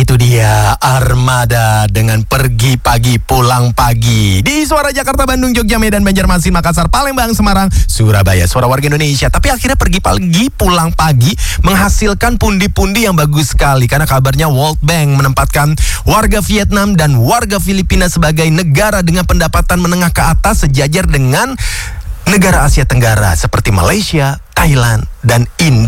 Itu dia Armada dengan Pergi Pagi Pulang Pagi di Suara Jakarta, Bandung, Jogja, Medan, Banjarmasin, Makassar, Palembang, Semarang, Surabaya. Suara warga Indonesia. Tapi akhirnya Pergi Pagi Pulang Pagi menghasilkan pundi-pundi yang bagus sekali, karena kabarnya World Bank menempatkan warga Vietnam dan warga Filipina sebagai negara dengan pendapatan menengah ke atas sejajar dengan negara Asia Tenggara seperti Malaysia, Thailand, dan Indonesia.